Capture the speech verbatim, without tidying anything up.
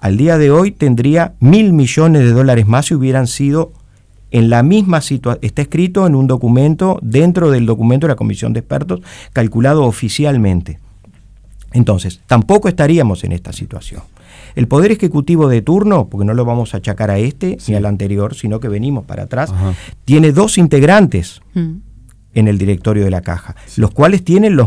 al día de hoy tendría mil millones de dólares más si hubieran sido en la misma situación. Está escrito en un documento, dentro del documento de la Comisión de Expertos, calculado oficialmente. Entonces, tampoco estaríamos en esta situación. El Poder Ejecutivo de turno, porque no lo vamos a achacar a este sí. ni al anterior, sino que venimos para atrás, Ajá. tiene dos integrantes mm. en el directorio de la Caja, sí. los cuales tienen los